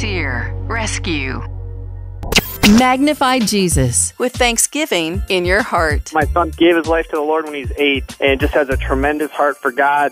Sincere Rescue. Magnify Jesus with thanksgiving in your heart. My son gave his life to the Lord when he's 8 and just has a tremendous heart for God.